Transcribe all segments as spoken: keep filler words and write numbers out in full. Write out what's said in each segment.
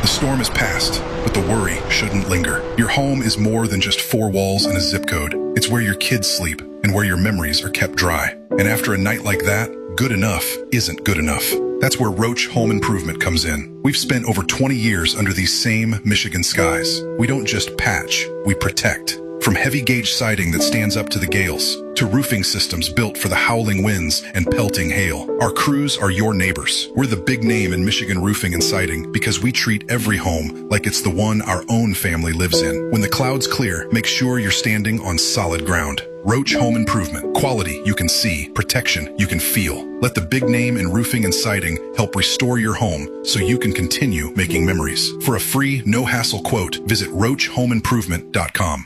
The storm has passed, but the worry shouldn't linger. Your home is more than just four walls and a zip code. It's where your kids sleep and where your memories are kept dry. And after a night like that, good enough isn't good enough. That's where Roach Home Improvement comes in. We've spent over twenty years under these same Michigan skies. We don't just patch, we protect. From heavy gauge siding that stands up to the gales, to roofing systems built for the howling winds and pelting hail, our crews are your neighbors. We're the big name in Michigan roofing and siding because we treat every home like it's the one our own family lives in. When the clouds clear, make sure you're standing on solid ground. Roach Home Improvement. Quality you can see, protection you can feel. Let the big name in roofing and siding help restore your home so you can continue making memories. For a free, no-hassle quote, visit roach home improvement dot com.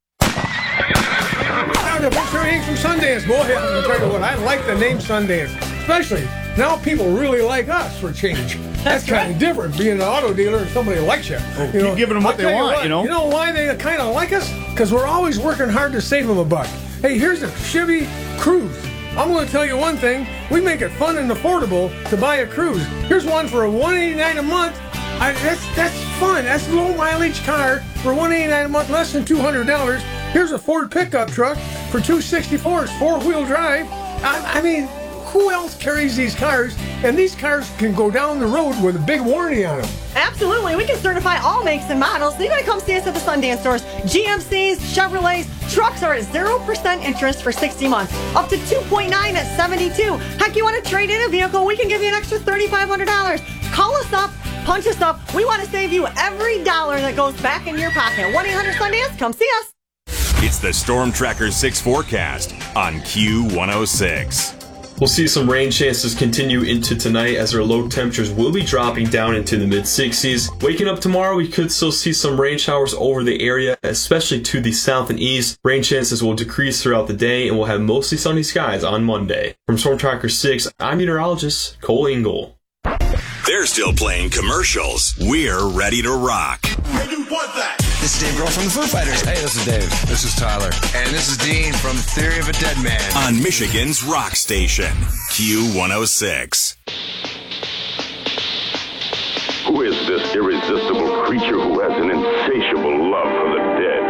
The picture ain't from Sundance, boy. I'll tell you what, I like the name Sundance. Especially now people really like us for change. That's, That's kind right. of different, being an auto dealer and somebody likes you. Oh, you keep know, giving them what I'll they want, you, what, you know? You know why they kind of like us? Because we're always working hard to save them a buck. Hey, here's a Chevy Cruze. I'm going to tell you one thing. We make it fun and affordable to buy a Cruze. Here's one for a one hundred eighty-nine dollars a month. I, that's that's fun. That's a low mileage car for one hundred eighty-nine dollars a month, less than two hundred dollars. Here's a Ford pickup truck for two hundred sixty-four dollars, four-wheel drive. I, I mean, who else carries these cars? And these cars can go down the road with a big warranty on them. Absolutely. We can certify all makes and models. So you got to come see us at the Sundance stores. G M Cs, Chevrolets, trucks are at zero percent interest for sixty months, up to two point nine at seventy-two. Heck, you want to trade in a vehicle? We can give you an extra three thousand five hundred dollars. Call us up. Punch us up. We want to save you every dollar that goes back in your pocket. one eight hundred Sundance. Come see us. It's the Storm Tracker six forecast on Q one oh six. We'll see some rain chances continue into tonight as our low temperatures will be dropping down into the mid sixties. Waking up tomorrow, we could still see some rain showers over the area, especially to the south and east. Rain chances will decrease throughout the day, and we'll have mostly sunny skies on Monday. From Storm Tracker six, I'm meteorologist Cole Ingle. They're still playing commercials. We're ready to rock. Hey, you want that? This is Dave Grohl from the Foo Fighters. Hey, this is Dave. This is Tyler. And this is Dean from Theory of a Dead Man. On Michigan's rock station, Q one oh six. Who is this irresistible creature who has an insatiable love for the dead?